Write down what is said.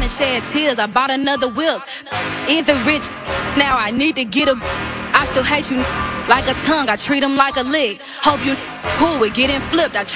and shed tears. I bought another whip. Is the rich, now I need to get a. I still hate you like a tongue, I treat him like a lick. Hope you cool with getting flipped.